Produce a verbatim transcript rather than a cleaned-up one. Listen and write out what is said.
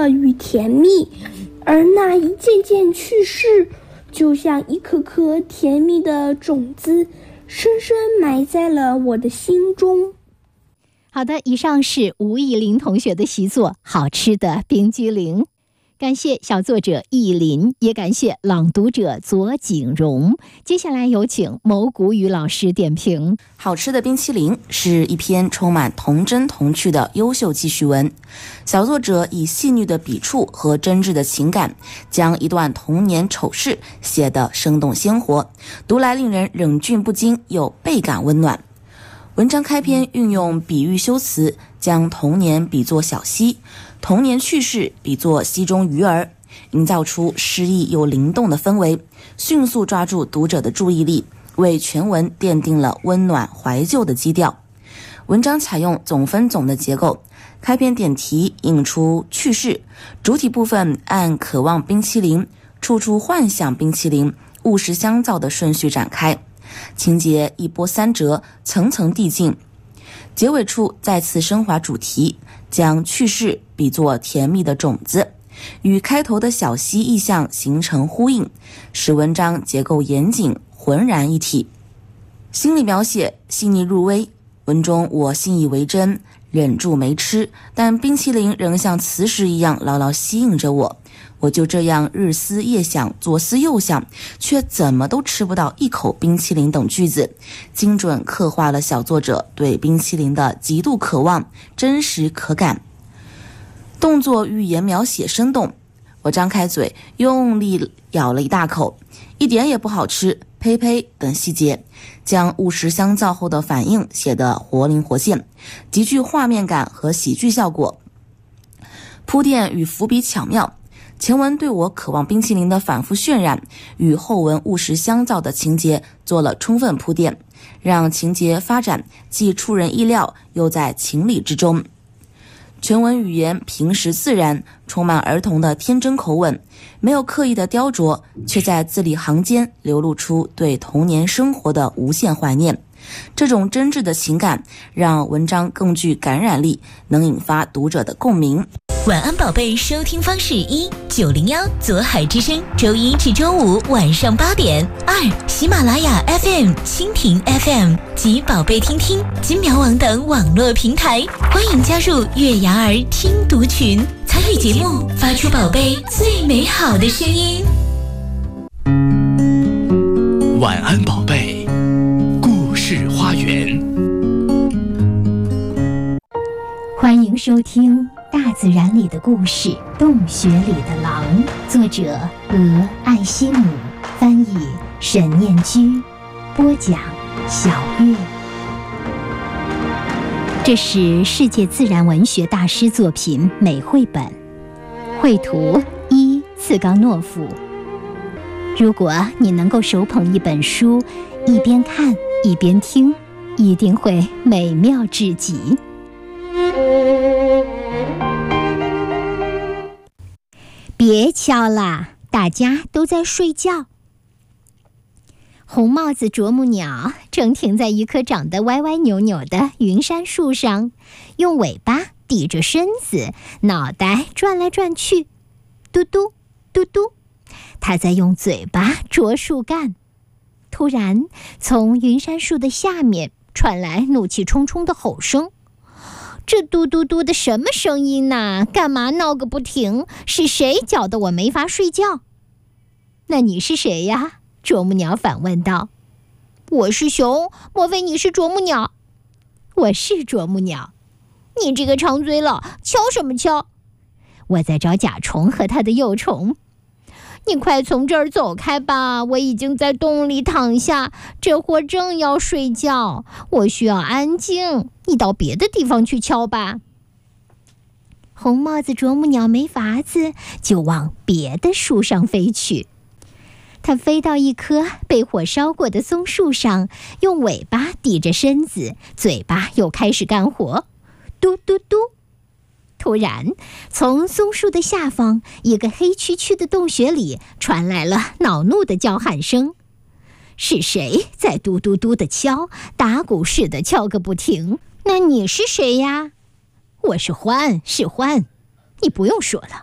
乐与甜蜜，而那一件件趣事就像一颗颗甜蜜的种子，深深埋在了我的心中。 好的，以上是吴艺林同学的习作《好吃的冰激凌》，感谢小作者艺林，也感谢朗读者左景荣。接下来有请牟谷宇老师点评。 好吃的冰淇淋是一篇充满童真童趣的优秀记叙文，小作者以细腻的笔触和真挚的情感，将一段童年丑事写得生动鲜活，读来令人忍俊不禁又倍感温暖。文章开篇运用比喻修辞，将童年比作小溪，童年趣事比作溪中鱼儿，营造出诗意又灵动的氛围，迅速抓住读者的注意力，为全文奠定了温暖怀旧的基调。文章采用总分总的结构，开篇点题引出趣事，主体部分按渴望冰淇淋、处处幻想冰淇淋、物实相造的顺序展开，情节一波三折，层层递进。结尾处再次升华主题，将趣事比作甜蜜的种子，与开头的小溪意象形成呼应，使文章结构严谨，浑然一体。心理描写细腻入微，文中我信以为真，忍住没吃，但冰淇淋仍像磁石一样牢牢吸引着我。我就这样日思夜想，左思右想，却怎么都吃不到一口冰淇淋等句子，精准刻画了小作者对冰淇淋的极度渴望，真实可感。动作语言描写生动，我张开嘴用力咬了一大口，一点也不好吃，呸呸等细节，将物实相造后的反应写得活灵活现，极具画面感和喜剧效果。铺垫与伏笔巧妙，前文对我渴望冰淇淋的反复渲染，与后文物实相造的情节做了充分铺垫，让情节发展既出人意料，又在情理之中。全文语言平实自然，充满儿童的天真口吻，没有刻意的雕琢，却在字里行间流露出对童年生活的无限怀念。这种真挚的情感让文章更具感染力，能引发读者的共鸣。 晚安宝贝收听方式：一九零幺左海之声，周一至周五晚上八点；二喜马拉雅 F M、蜻蜓 F M 及宝贝听听、金苗网等网络平台。欢迎加入月牙儿听读群，参与节目，发出宝贝最美好的声音。 晚安宝贝，故事花园。 欢迎收听《大自然里的故事，洞穴里的狼》，作者俄爱希姆，翻译沈念居，播讲小月。这是世界自然文学大师作品美绘本，绘图伊茨冈诺夫。如果你能够手捧一本书，一边看一边听，一定会美妙至极。别敲了，大家都在睡觉。红帽子啄木鸟正停在一棵长得歪歪扭扭的云杉树上，用尾巴抵着身子，脑袋转来转去，嘟嘟嘟嘟，它在用嘴巴啄树干。突然，从云杉树的下面传来怒气冲冲的吼声。这嘟嘟嘟的什么声音呢？干嘛闹个不停？是谁搅得我没法睡觉？那你是谁呀？啄木鸟反问道。我是熊，莫非你是啄木鸟？我是啄木鸟。你这个长嘴佬，敲什么敲？我在找甲虫和它的幼虫。你快从这儿走开吧，我已经在洞里躺下，这会儿正要睡觉，我需要安静，你到别的地方去敲吧。红帽子啄木鸟没法子，就往别的树上飞去。它飞到一棵被火烧过的松树上，用尾巴抵着身子，嘴巴又开始干活，嘟嘟嘟。突然，从松树的下方，一个黑黢黢的洞穴里传来了恼怒的叫喊声。是谁在嘟嘟嘟地敲，打鼓似的敲个不停？那你是谁呀？我是獾，是獾。你不用说了，